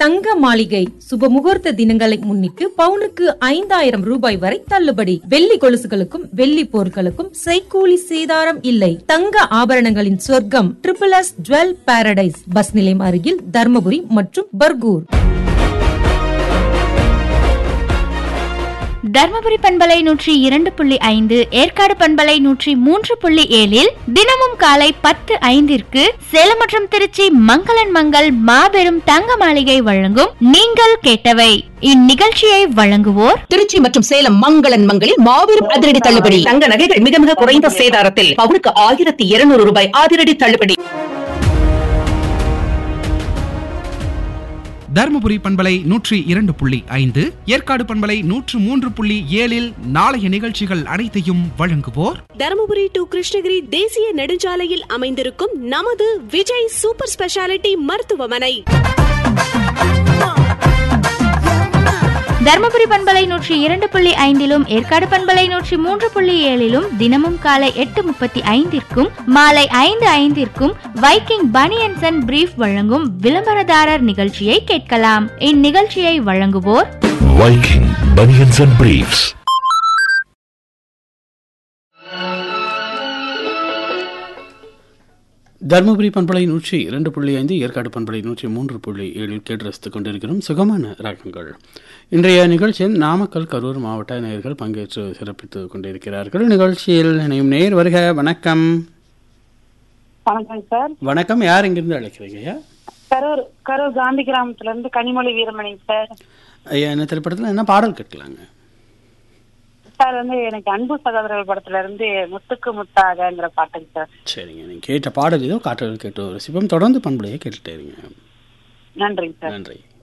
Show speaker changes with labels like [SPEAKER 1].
[SPEAKER 1] தங்க மாளிகை சுபமுகூர்த்த தினங்களை முன்னிட்டு பவுனுக்கு 5000 ரூபாய் வரை தள்ளுபடி. வெள்ளி கொலுசுகளுக்கும் வெள்ளி பொருட்களுக்கும் செய்கூலி சேதாரம் இல்லை. தங்க ஆபரணங்களின் சொர்க்கம் SSS ஜுவல் பாரடைஸ், பஸ் நிலையம் அருகில், தர்மபுரி மற்றும் பர்கூர்.
[SPEAKER 2] தர்மபுரி பண்பலை 102.5, ஏற்காடு பண்பலை 103.7 தினமும் காலை 10:05 சேலம் மற்றும் திருச்சி மங்களன் மங்கள் மாபெரும் தங்க மாளிகை வழங்கும் நீங்கள் கேட்டவை. இந்நிகழ்ச்சியை வழங்குவோர்
[SPEAKER 3] திருச்சி மற்றும் சேலம் மங்களன் மங்களில் மாபெரும் அதிரடி தள்ளுபடி. தங்க நகைகள் மிக மிக குறைந்த சேதாரத்தில் பவுனுக்கு 1200 ரூபாய் அதிரடி தள்ளுபடி.
[SPEAKER 4] தர்மபுரி பண்பலை 102.5, ஏற்காடு பண்பலை 103.7 நாளைய நிகழ்ச்சிகள் அனைத்தையும் வழங்குவோர்
[SPEAKER 5] தர்மபுரி டு கிருஷ்ணகிரி தேசிய நெடுஞ்சாலையில் அமைந்திருக்கும் நமது விஜய் சூப்பர் ஸ்பெஷாலிட்டி மருத்துவமனை.
[SPEAKER 2] தர்மபுரி பண்பலை 102.5 ஏற்காடு பண்பலை 103.7 தினமும் காலை 8:35 மாலை 5:05 வைக்கிங் பனியன்ஸ் அண்ட் பிரீஃப் வழங்கும் விளம்பரதாரர் நிகழ்ச்சியை கேட்கலாம். இந்நிகழ்ச்சியை வழங்குவோர்
[SPEAKER 6] Viking banians and briefs.
[SPEAKER 7] Dharmapuri பண்பலை 102.5, ஏற்காடு பண்பலை 103.7 கேட்டு ரசித்துக் கொண்டிருக்கிறோம் சுகமான ராகங்கள். இன்றைய நிகழ்ச்சியில் நாமக்கல், கரூர் மாவட்ட நேயர்கள் பங்கேற்று சிறப்பித்துக் கொண்டிருக்கிறார்கள். நிகழ்ச்சியில் இணையும் நேயர் வருக. வணக்கம்.
[SPEAKER 8] வணக்கம் சார்.
[SPEAKER 7] வணக்கம். யார் எங்கிருந்து அழைக்கிறீங்க?
[SPEAKER 8] கரூர் காந்தி கிராமத்துல இருந்து கனிமொழி வீரமணி சார்.
[SPEAKER 7] ஐயா, என்ன திரைப்படத்தில் என்ன பாடல் கேட்கலாங்க
[SPEAKER 8] சார்? எனக்கு அன்பு சகோதரர்கள் படத்துல இருந்து முத்துக்கு முத்தாகங்கிற பாட்டுங்க சார்.
[SPEAKER 7] சரிங்க, நீங்க கேட்ட பாடல் ஏதோ காற்றல் கேட்டு ரசிப்போம். தொடர்ந்து பண்பலையை கேட்டுட்டே இருங்க.
[SPEAKER 8] நன்றிங்க சார்.
[SPEAKER 7] நன்றி.